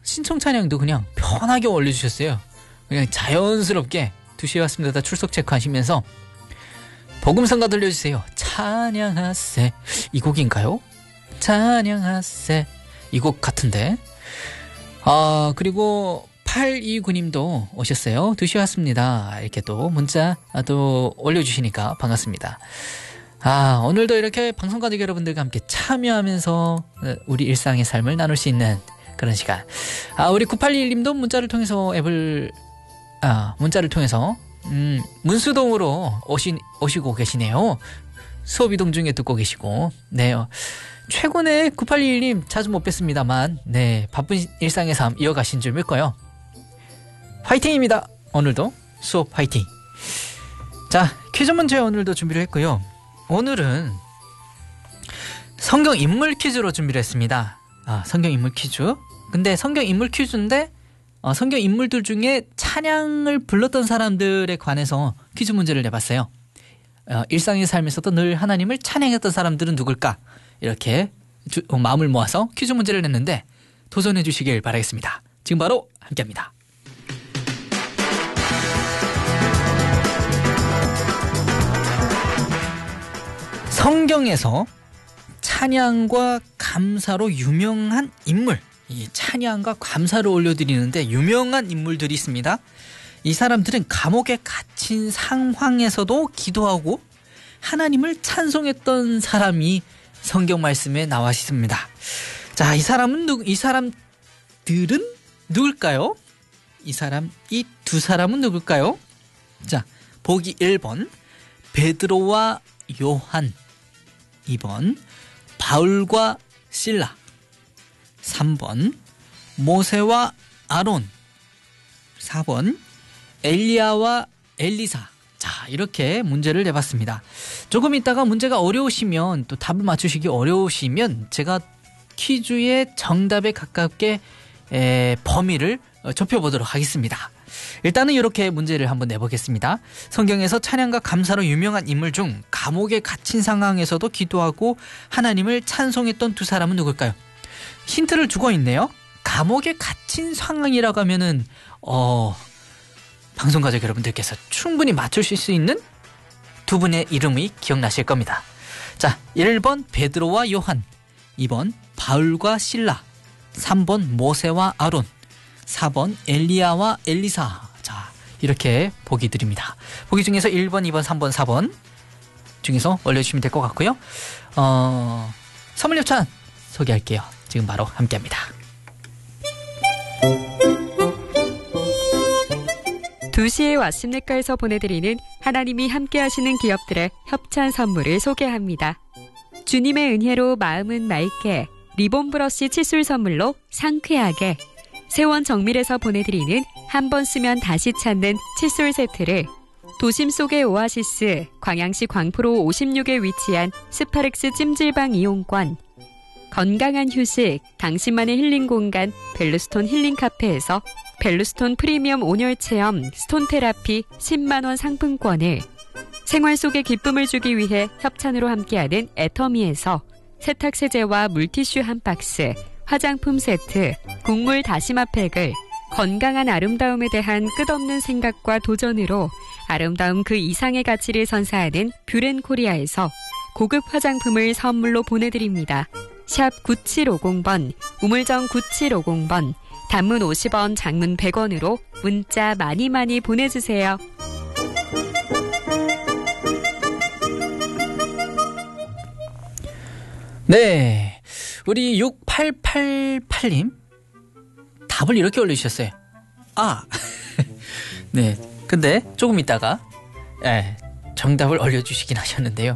신청 찬양도 그냥 편하게 올려주셨어요. 그냥 자연스럽게 2시에 왔습니다. 출석 체크하시면서 복음성가 들려주세요. 찬양하세. 이 곡인가요? 찬양하세. 이 곡 같은데. 그리고 829님도 오셨어요. 2시에 왔습니다. 이렇게 또 문자 또 올려주시니까 반갑습니다. 오늘도 이렇게 방송가족 여러분들과 함께 참여하면서 우리 일상의 삶을 나눌 수 있는 그런 시간. 우리 9821님도 문자를 통해서 문자를 통해서 문수동으로 오시고 계시네요. 수업이동 중에 듣고 계시고. 네. 최근에 9821님 자주 못 뵀습니다만, 네. 바쁜 일상의 삶 이어가신 줄 믿고요. 화이팅입니다. 오늘도 수업 화이팅. 자, 퀴즈 문제 오늘도 준비를 했고요. 오늘은 성경 인물 퀴즈로 준비를 했습니다. 성경 인물 퀴즈. 근데 성경 인물 퀴즈인데 성경 인물들 중에 찬양을 불렀던 사람들에 관해서 퀴즈 문제를 내봤어요. 일상의 삶에서도 늘 하나님을 찬양했던 사람들은 누굴까? 이렇게 마음을 모아서 퀴즈 문제를 냈는데 도전해 주시길 바라겠습니다. 지금 바로 함께합니다. 성경에서 찬양과 감사로 유명한 인물, 이 찬양과 감사를 올려드리는데 유명한 인물들이 있습니다. 이 사람들은 감옥에 갇힌 상황에서도 기도하고 하나님을 찬송했던 사람이 성경 말씀에 나와 있습니다. 자, 이 사람들은 누굴까요? 이 두 사람은 누굴까요? 자, 보기 1번 베드로와 요한, 2번 바울과 실라, 3번 모세와 아론, 4번 엘리야와 엘리사. 자, 이렇게 문제를 내봤습니다. 조금 있다가 문제가 어려우시면, 또 답을 맞추시기 어려우시면 제가 퀴즈의 정답에 가깝게 범위를 좁혀보도록 하겠습니다. 일단은 이렇게 문제를 한번 내보겠습니다. 성경에서 찬양과 감사로 유명한 인물 중 감옥에 갇힌 상황에서도 기도하고 하나님을 찬송했던 두 사람은 누굴까요? 힌트를 주고 있네요. 감옥에 갇힌 상황이라고 하면은 방송가족 여러분들께서 충분히 맞추실 수 있는 두 분의 이름이 기억나실 겁니다. 자, 1번 베드로와 요한, 2번 바울과 실라, 3번 모세와 아론, 4번 엘리야와 엘리사. 자, 이렇게 보기 드립니다. 보기 중에서 1번, 2번, 3번, 4번 중에서 올려주시면 될 것 같고요. 선물 협찬 소개할게요. 지금 바로 함께합니다. 2시에 왔습니까에서 보내드리는 하나님이 함께하시는 기업들의 협찬 선물을 소개합니다. 주님의 은혜로 마음은 맑게, 리본 브러쉬 칫솔 선물로 상쾌하게, 세원 정밀에서 보내드리는 한 번 쓰면 다시 찾는 칫솔 세트를, 도심 속의 오아시스 광양시 광포로 56에 위치한 스파렉스 찜질방 이용권, 건강한 휴식 당신만의 힐링 공간 벨루스톤 힐링 카페에서 벨루스톤 프리미엄 온열 체험 스톤 테라피 10만원 상품권을, 생활 속에 기쁨을 주기 위해 협찬으로 함께하는 애터미에서 세탁세제와 물티슈 한 박스, 화장품 세트, 곡물 다시마 팩을, 건강한 아름다움에 대한 끝없는 생각과 도전으로 아름다움 그 이상의 가치를 선사하는 뷰렌코리아에서 고급 화장품을 선물로 보내드립니다. 샵 9750번, 우물정 9750번, 단문 50원, 장문 100원으로 문자 많이 보내주세요. 네, 우리 6888님 답을 이렇게 올려주셨어요. 네, 근데 조금 있다가 정답을 올려주시긴 하셨는데요.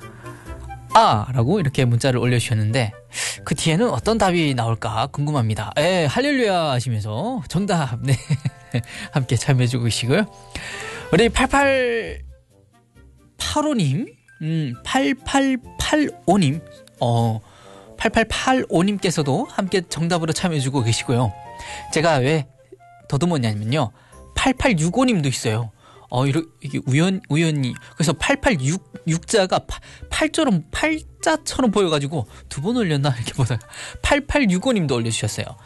라고 이렇게 문자를 올려주셨는데 그 뒤에는 어떤 답이 나올까 궁금합니다. 할렐루야 하시면서 정답 함께 참여해주고 계시고요. 우리 8885님 8885님 8885님께서도 함께 정답으로 참여해주고 계시고요. 제가 왜 더듬었냐면요, 8865님도 있어요. 이게 우연히 그래서 886자가 팔자처럼 보여가지고 두 번 올렸나 이렇게 보다가 8865님도 올려주셨어요.